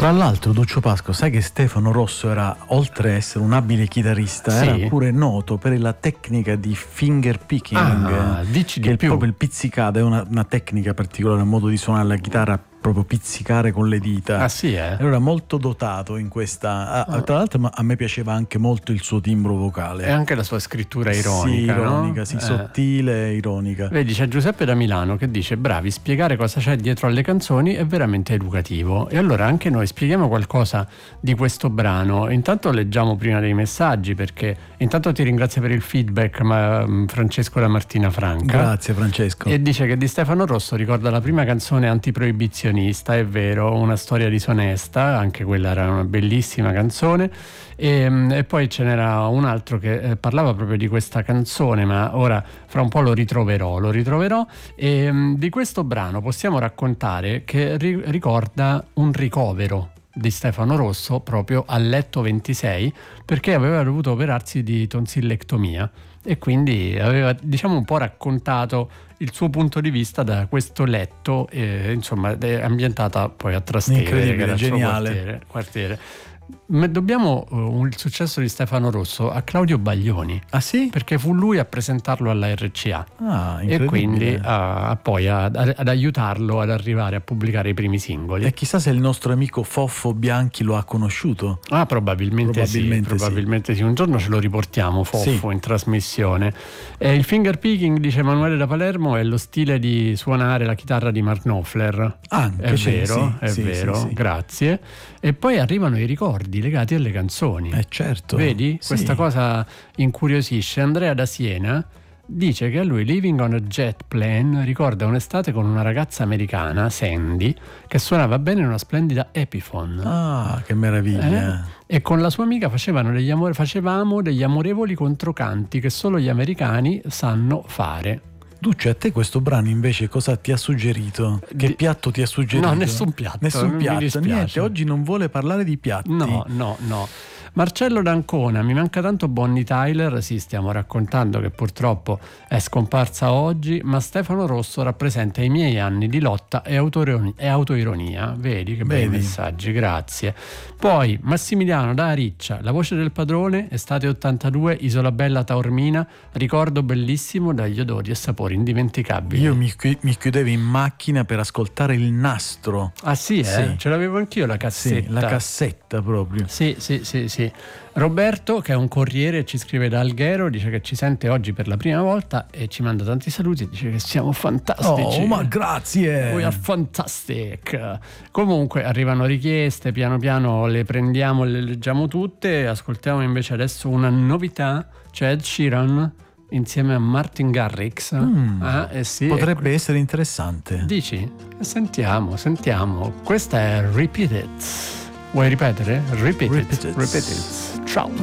Tra l'altro, Duccio Pasco, sai che Stefano Rosso era, oltre a essere un abile chitarrista, Sì. era pure noto per la tecnica di finger picking, dici che di è più. proprio il pizzicata, è una tecnica particolare, un modo di suonare la chitarra, proprio pizzicare con le dita. Ah sì, Era molto dotato in questa. Tra l'altro, a me piaceva anche molto il suo timbro vocale. E anche la sua scrittura ironica, sì, ironica, no? sì, sottile e ironica. Vedi, c'è Giuseppe da Milano che dice: bravi, spiegare cosa c'è dietro alle canzoni è veramente educativo. E allora anche noi spieghiamo qualcosa di questo brano. Intanto leggiamo prima dei messaggi, perché intanto ti ringrazio per il feedback, Francesco da Martina Franca. Grazie Francesco. E dice che di Stefano Rosso ricorda la prima canzone antiproibizionista. È vero, una storia disonesta, anche quella era una bellissima canzone. E poi ce n'era un altro che parlava proprio di questa canzone, ma ora fra un po' lo ritroverò. E di questo brano possiamo raccontare che ricorda un ricovero di Stefano Rosso proprio al letto 26, perché aveva dovuto operarsi di tonsillectomia e quindi aveva, diciamo, un po' raccontato il suo punto di vista da questo letto, insomma, è ambientata poi a Trastevere, incredibile, che era il suo geniale quartiere. Dobbiamo il successo di Stefano Rosso a Claudio Baglioni. Ah sì? Perché fu lui a presentarlo alla RCA e quindi poi ad aiutarlo ad arrivare a pubblicare i primi singoli. E chissà se il nostro amico Foffo Bianchi lo ha conosciuto. Probabilmente sì. Un giorno ce lo riportiamo Foffo in trasmissione. Il finger picking, dice Emanuele da Palermo, è lo stile di suonare la chitarra di Mark Knopfler. Anche è vero, sì. Grazie. E poi arrivano i ricordi legati alle canzoni. Certo. Vedi? Sì. Questa cosa incuriosisce. Andrea da Siena dice che a lui Living on a Jet Plane ricorda un'estate con una ragazza americana, Sandy, che suonava bene in una splendida Epiphone. Ah, che meraviglia. E con la sua amica facevamo degli amorevoli controcanti che solo gli americani sanno fare. Duccio, a te questo brano invece cosa ti ha suggerito? Che piatto ti ha suggerito? No, nessun piatto. Niente, oggi non vuole parlare di piatti. No. Marcello D'Ancona, mi manca tanto Bonnie Tyler, sì, stiamo raccontando che purtroppo è scomparsa oggi, ma Stefano Rosso rappresenta i miei anni di lotta e autoironia. Vedi che bei messaggi, grazie. Poi Massimiliano da Ariccia, La voce del padrone, estate 82, Isola Bella Taormina, ricordo bellissimo dagli odori e sapori indimenticabili. Io mi chiudevo in macchina per ascoltare il nastro. Ah sì, Sì. Ce l'avevo anch'io la cassetta. Sì, la cassetta proprio. Sì. Roberto, che è un corriere, ci scrive da Alghero, dice che ci sente oggi per la prima volta e ci manda tanti saluti, dice che siamo fantastici. Oh, ma grazie! We are fantastic. Comunque arrivano richieste, piano piano le prendiamo, le leggiamo tutte. Ascoltiamo invece adesso una novità, cioè Ed Sheeran insieme a Martin Garrix. Sì, potrebbe essere interessante. Dici? Sentiamo. Questa è Repeat It. Vuoi ripetere? Repeat it. Ciao.